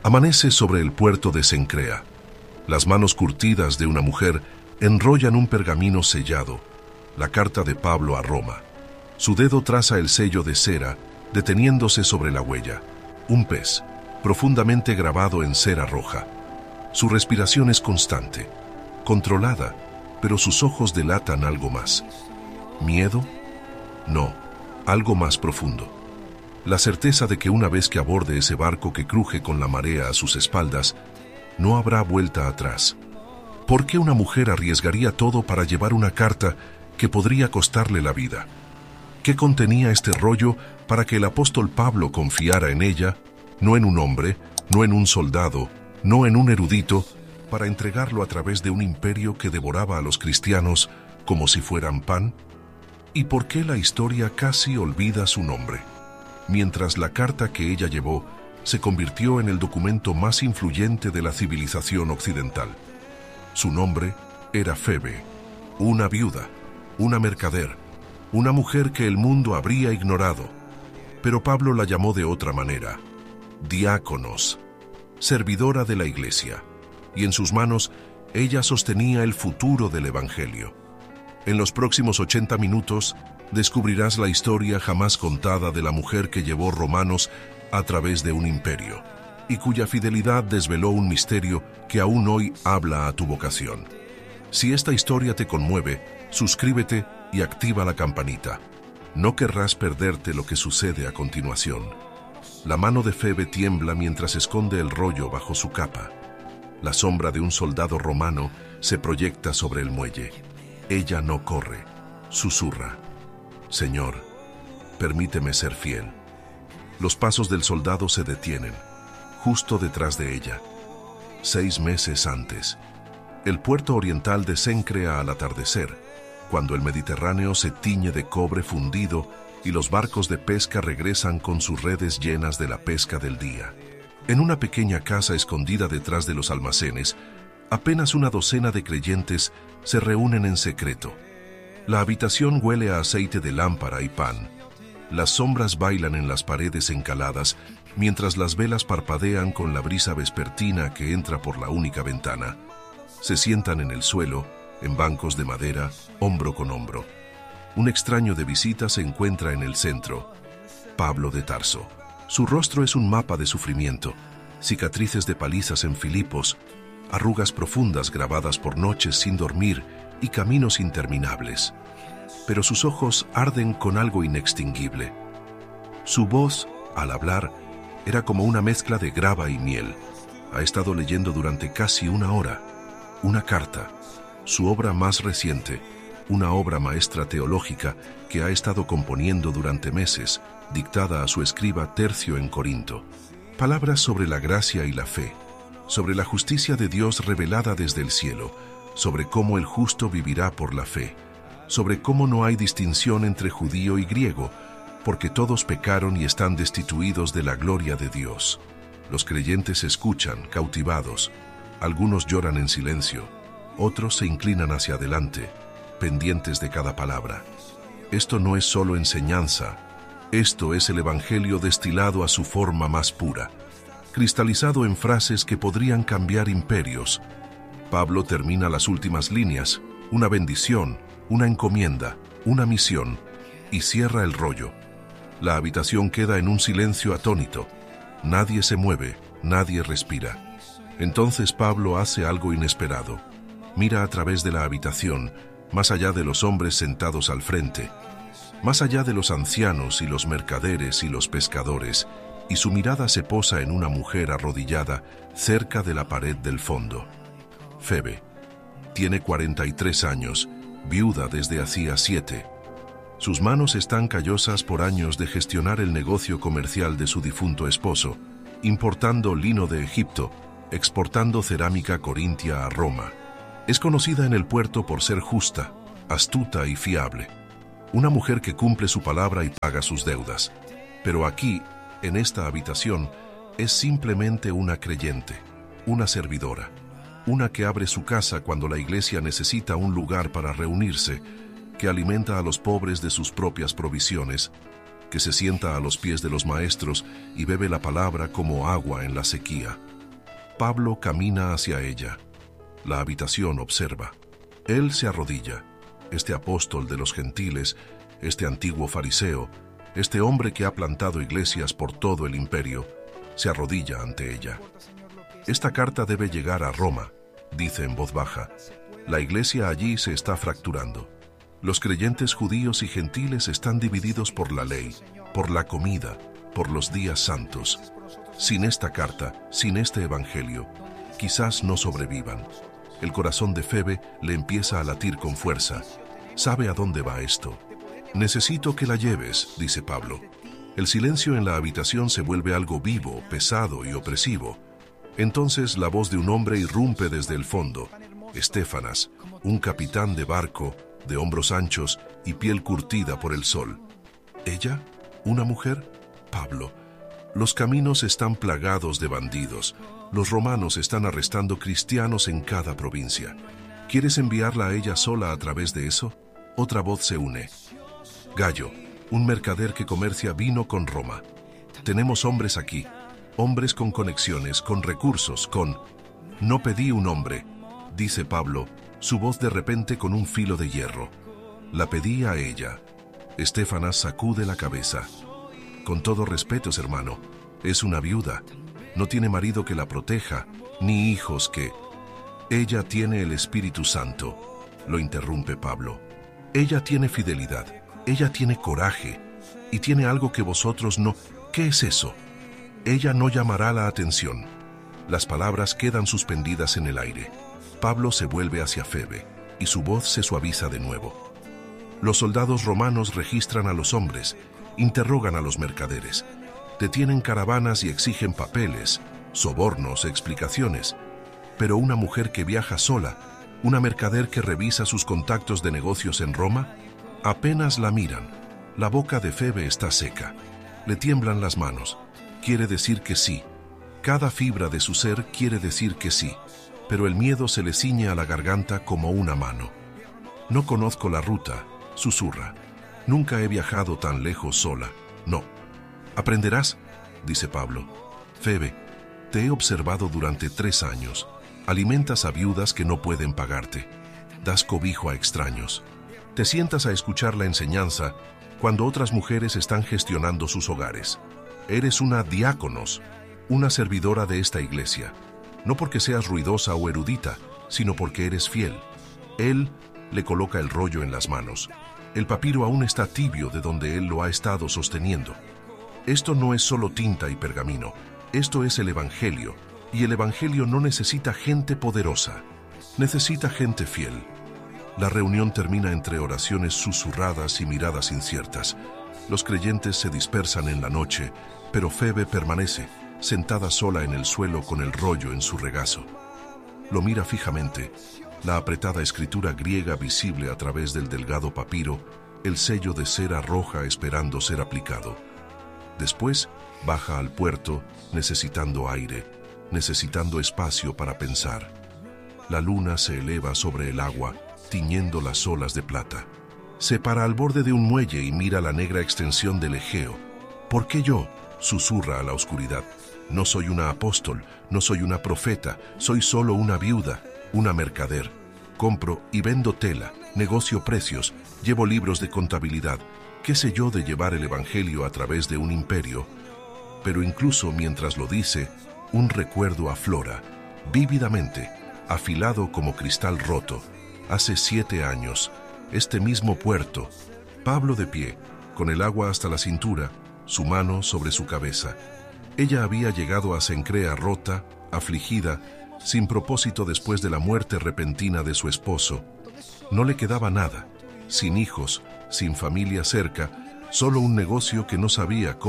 Amanece sobre el puerto de Cencrea. Las manos curtidas de una mujer enrollan un pergamino sellado, la carta de Pablo a Roma. Su dedo traza el sello de cera, deteniéndose sobre la huella. Un pez, profundamente grabado en cera roja. Su respiración es constante, controlada, pero sus ojos delatan algo más. ¿Miedo? No, algo más profundo. La certeza de que una vez que aborde ese barco que cruje con la marea a sus espaldas, no habrá vuelta atrás. ¿Por qué una mujer arriesgaría todo para llevar una carta que podría costarle la vida? ¿Qué contenía este rollo para que el apóstol Pablo confiara en ella, no en un hombre, no en un soldado, no en un erudito, para entregarlo a través de un imperio que devoraba a los cristianos como si fueran pan? ¿Y por qué la historia casi olvida su nombre? Mientras la carta que ella llevó se convirtió en el documento más influyente de la civilización occidental. Su nombre era Febe, una viuda, una mercader, una mujer que el mundo habría ignorado. Pero Pablo la llamó de otra manera: diáconos, servidora de la iglesia, y en sus manos ella sostenía el futuro del Evangelio. En los próximos 80 minutos descubrirás la historia jamás contada de la mujer que llevó romanos a través de un imperio, y cuya fidelidad desveló un misterio que aún hoy habla a tu vocación. Si esta historia te conmueve, suscríbete y activa la campanita. No querrás perderte lo que sucede a continuación. La mano de Febe tiembla mientras esconde el rollo bajo su capa. La sombra de un soldado romano se proyecta sobre el muelle. Ella no corre, susurra: Señor, permíteme ser fiel. Los pasos del soldado se detienen, justo detrás de ella. 6 meses antes, el puerto oriental de Cencrea al atardecer, cuando el Mediterráneo se tiñe de cobre fundido y los barcos de pesca regresan con sus redes llenas de la pesca del día. En una pequeña casa escondida detrás de los almacenes, apenas una docena de creyentes se reúnen en secreto. La habitación huele a aceite de lámpara y pan. Las sombras bailan en las paredes encaladas, mientras las velas parpadean con la brisa vespertina que entra por la única ventana. Se sientan en el suelo, en bancos de madera, hombro con hombro. Un extraño de visita se encuentra en el centro: Pablo de Tarso. Su rostro es un mapa de sufrimiento, cicatrices de palizas en Filipos, arrugas profundas grabadas por noches sin dormir y caminos interminables. Pero sus ojos arden con algo inextinguible. Su voz, al hablar, era como una mezcla de grava y miel. Ha estado leyendo durante casi 1 hora una carta, su obra más reciente, una obra maestra teológica que ha estado componiendo durante meses, dictada a su escriba Tercio en Corinto. Palabras sobre la gracia y la fe, sobre la justicia de Dios revelada desde el cielo, sobre cómo el justo vivirá por la fe, sobre cómo no hay distinción entre judío y griego, porque todos pecaron y están destituidos de la gloria de Dios. Los creyentes escuchan, cautivados. Algunos lloran en silencio, otros se inclinan hacia adelante, pendientes de cada palabra. Esto no es solo enseñanza, esto es el Evangelio destilado a su forma más pura, cristalizado en frases que podrían cambiar imperios. Pablo termina las últimas líneas: una bendición, una encomienda, una misión, y cierra el rollo. La habitación queda en un silencio atónito. Nadie se mueve, nadie respira. Entonces Pablo hace algo inesperado. Mira a través de la habitación, más allá de los hombres sentados al frente, más allá de los ancianos y los mercaderes y los pescadores, y su mirada se posa en una mujer arrodillada cerca de la pared del fondo. Febe. Tiene 43 años, viuda desde hacía 7. Sus manos están callosas por años de gestionar el negocio comercial de su difunto esposo, importando lino de Egipto, exportando cerámica corintia a Roma. Es conocida en el puerto por ser justa, astuta y fiable. Una mujer que cumple su palabra y paga sus deudas. Pero aquí, en esta habitación, es simplemente una creyente, una servidora, una que abre su casa cuando la iglesia necesita un lugar para reunirse, que alimenta a los pobres de sus propias provisiones, que se sienta a los pies de los maestros y bebe la palabra como agua en la sequía. Pablo camina hacia ella. La habitación observa. Él se arrodilla. Este apóstol de los gentiles, este antiguo fariseo, este hombre que ha plantado iglesias por todo el imperio, se arrodilla ante ella. Esta carta debe llegar a Roma, dice en voz baja. La iglesia allí se está fracturando. Los creyentes judíos y gentiles están divididos por la ley, por la comida, por los días santos. Sin esta carta, sin este evangelio, quizás no sobrevivan. El corazón de Febe le empieza a latir con fuerza. Sabe a dónde va esto. Necesito que la lleves, dice Pablo. El silencio en la habitación se vuelve algo vivo, pesado y opresivo. Entonces la voz de un hombre irrumpe desde el fondo. Estéfanas, un capitán de barco, de hombros anchos y piel curtida por el sol. ¿Ella? ¿Una mujer? Pablo. Los caminos están plagados de bandidos. Los romanos están arrestando cristianos en cada provincia. ¿Quieres enviarla a ella sola a través de eso? Otra voz se une. Gallo, un mercader que comercia vino con Roma. Tenemos hombres aquí, hombres con conexiones, con recursos, con... No pedí un hombre, dice Pablo, su voz de repente con un filo de hierro. La pedí a ella. Estéfanas sacude la cabeza. Con todo respeto, hermano, es una viuda. No tiene marido que la proteja, ni hijos que... Ella tiene el Espíritu Santo, lo interrumpe Pablo. Ella tiene fidelidad, ella tiene coraje, y tiene algo que vosotros no... ¿Qué es eso? Ella no llamará la atención. Las palabras quedan suspendidas en el aire. Pablo se vuelve hacia Febe, y su voz se suaviza de nuevo. Los soldados romanos registran a los hombres, interrogan a los mercaderes, detienen caravanas y exigen papeles, sobornos, explicaciones. Pero una mujer que viaja sola, una mercader que revisa sus contactos de negocios en Roma, apenas la miran. La boca de Febe está seca. Le tiemblan las manos. Quiere decir que sí. Cada fibra de su ser quiere decir que sí, pero el miedo se le ciñe a la garganta como una mano. No conozco la ruta, susurra. Nunca he viajado tan lejos sola. No. ¿Aprenderás? Dice Pablo. Febe, te he observado durante 3 años. Alimentas a viudas que no pueden pagarte. Das cobijo a extraños. Te sientas a escuchar la enseñanza cuando otras mujeres están gestionando sus hogares. Eres una diáconos, una servidora de esta iglesia. No porque seas ruidosa o erudita, sino porque eres fiel. Él le coloca el rollo en las manos. El papiro aún está tibio de donde él lo ha estado sosteniendo. Esto no es solo tinta y pergamino. Esto es el Evangelio. Y el Evangelio no necesita gente poderosa, necesita gente fiel. La reunión termina entre oraciones susurradas y miradas inciertas. Los creyentes se dispersan en la noche, pero Febe permanece, sentada sola en el suelo con el rollo en su regazo. Lo mira fijamente, la apretada escritura griega visible a través del delgado papiro, el sello de cera roja esperando ser aplicado. Después baja al puerto, necesitando aire, necesitando espacio para pensar. La luna se eleva sobre el agua, tiñendo las olas de plata. Se para al borde de un muelle y mira la negra extensión del Egeo. ¿Por qué yo? Susurra a la oscuridad. No soy una apóstol, no soy una profeta, soy solo una viuda, una mercader. Compro y vendo tela, negocio precios, llevo libros de contabilidad. ¿Qué sé yo de llevar el Evangelio a través de un imperio? Pero incluso mientras lo dice, un recuerdo aflora, vívidamente, afilado como cristal roto. Hace 7 años, este mismo puerto, Pablo de pie, con el agua hasta la cintura, su mano sobre su cabeza. Ella había llegado a Cencrea rota, afligida, sin propósito después de la muerte repentina de su esposo. No le quedaba nada, sin hijos, sin familia cerca, solo un negocio que no sabía cómo